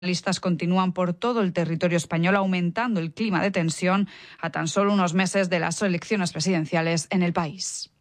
Listas continúan por todo el territorio español, aumentando el clima de tensión a tan solo unos meses de las elecciones presidenciales en el país.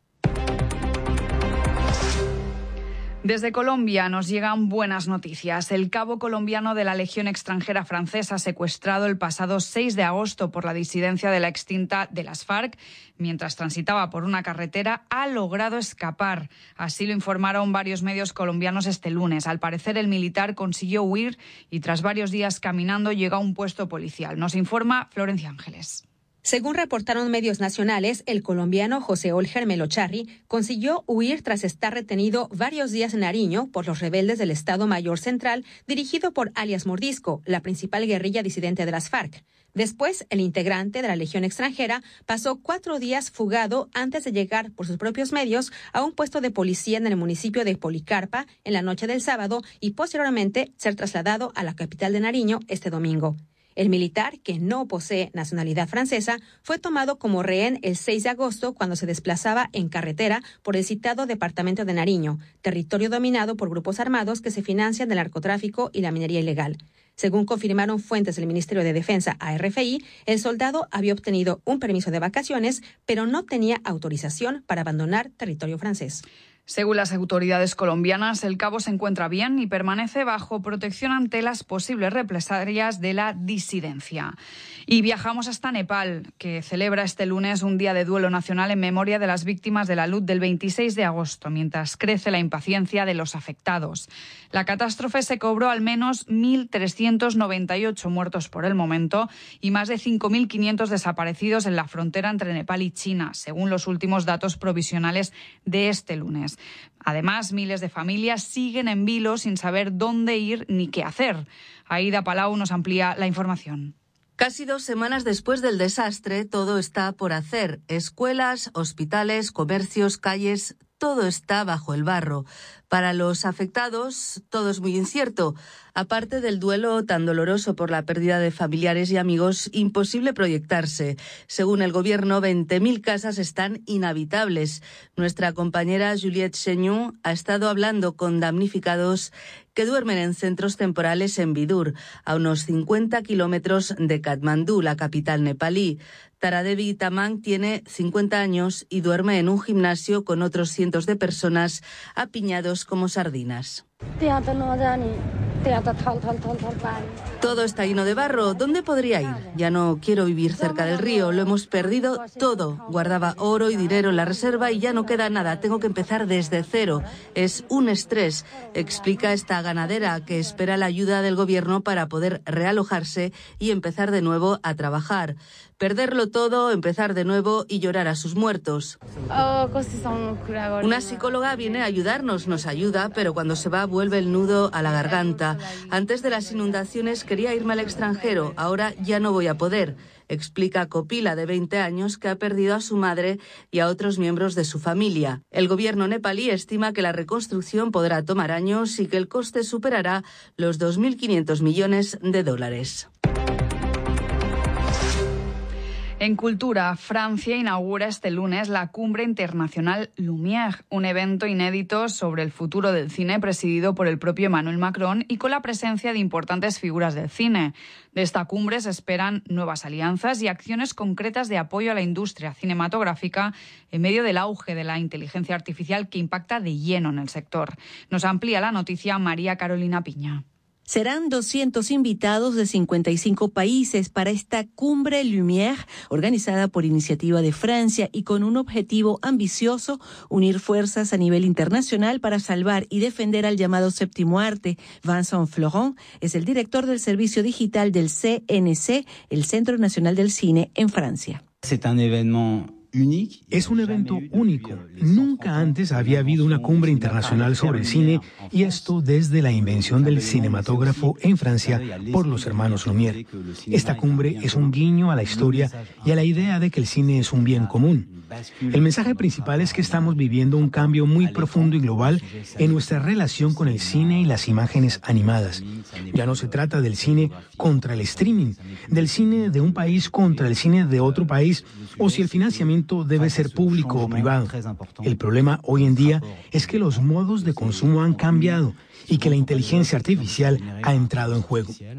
Desde Colombia nos llegan buenas noticias. El cabo colombiano de la Legión extranjera francesa, secuestrado el pasado 6 de agosto por la disidencia de la extinta de las FARC, mientras transitaba por una carretera, ha logrado escapar. Así lo informaron varios medios colombianos este lunes. Al parecer, el militar consiguió huir y tras varios días caminando llegó a un puesto policial. Nos informa Florencia Ángeles. Según reportaron medios nacionales, el colombiano José Olger Melocharri consiguió huir tras estar retenido varios días en Nariño por los rebeldes del Estado Mayor Central, dirigido por alias Mordisco, la principal guerrilla disidente de las FARC. Después, el integrante de la Legión extranjera pasó 4 días fugado antes de llegar por sus propios medios a un puesto de policía en el municipio de Policarpa en la noche del sábado y posteriormente ser trasladado a la capital de Nariño este domingo. El militar, que no posee nacionalidad francesa, fue tomado como rehén el 6 de agosto cuando se desplazaba en carretera por el citado departamento de Nariño, territorio dominado por grupos armados que se financian del narcotráfico y la minería ilegal. Según confirmaron fuentes del Ministerio de Defensa a RFI, el soldado había obtenido un permiso de vacaciones, pero no tenía autorización para abandonar territorio francés. Según las autoridades colombianas, el cabo se encuentra bien y permanece bajo protección ante las posibles represalias de la disidencia. Y viajamos hasta Nepal, que celebra este lunes un día de duelo nacional en memoria de las víctimas de la luz del 26 de agosto, mientras crece la impaciencia de los afectados. La catástrofe se cobró al menos 1.398 muertos por el momento y más de 5.500 desaparecidos en la frontera entre Nepal y China, según los últimos datos provisionales de este lunes. Además, miles de familias siguen en vilo sin saber dónde ir ni qué hacer. Aida Palau nos amplía la información. Casi 2 semanas después del desastre, todo está por hacer. Escuelas, hospitales, comercios, calles, todo está bajo el barro. Para los afectados, todo es muy incierto. Aparte del duelo tan doloroso por la pérdida de familiares y amigos, imposible proyectarse. Según el gobierno, 20.000 casas están inhabitables. Nuestra compañera Juliette Cheñou ha estado hablando con damnificados que duermen en centros temporales en Vidur, a unos 50 kilómetros de Katmandú, la capital nepalí. Taradevi Tamang tiene 50 años y duerme en un gimnasio con otros cientos de personas apiñados como sardinas. Todo está lleno de barro. ¿Dónde podría ir? Ya no quiero vivir cerca del río. Lo hemos perdido todo. Guardaba oro y dinero en la reserva y ya no queda nada. Tengo que empezar desde cero. Es un estrés, explica esta ganadera que espera la ayuda del gobierno para poder realojarse y empezar de nuevo a trabajar. Perderlo todo, empezar de nuevo y llorar a sus muertos. Una psicóloga viene a ayudarnos, nos ayuda, pero cuando se va vuelve el nudo a la garganta. Antes de las inundaciones quería irme al extranjero, ahora ya no voy a poder, explica Copila, de 20 años, que ha perdido a su madre y a otros miembros de su familia. El gobierno nepalí estima que la reconstrucción podrá tomar años y que el coste superará los 2.500 millones de dólares. En cultura, Francia inaugura este lunes la Cumbre Internacional Lumière, un evento inédito sobre el futuro del cine presidido por el propio Emmanuel Macron y con la presencia de importantes figuras del cine. De esta cumbre se esperan nuevas alianzas y acciones concretas de apoyo a la industria cinematográfica en medio del auge de la inteligencia artificial que impacta de lleno en el sector. Nos amplía la noticia María Carolina Piña. Serán 200 invitados de 55 países para esta Cumbre Lumière, organizada por iniciativa de Francia y con un objetivo ambicioso: unir fuerzas a nivel internacional para salvar y defender al llamado séptimo arte. Vincent Florent es el director del servicio digital del CNC, el Centro Nacional del Cine en Francia. Es un evento único. Nunca antes había habido una cumbre internacional sobre el cine, y esto desde la invención del cinematógrafo en Francia por los hermanos Lumière. Esta cumbre es un guiño a la historia y a la idea de que el cine es un bien común. El mensaje principal es que estamos viviendo un cambio muy profundo y global en nuestra relación con el cine y las imágenes animadas. Ya no se trata del cine contra el streaming, del cine de un país contra el cine de otro país, o si el financiamiento financiamiento debe ser público o privado. El problema hoy en día es que los modos de consumo han cambiado y que la inteligencia artificial ha entrado en juego.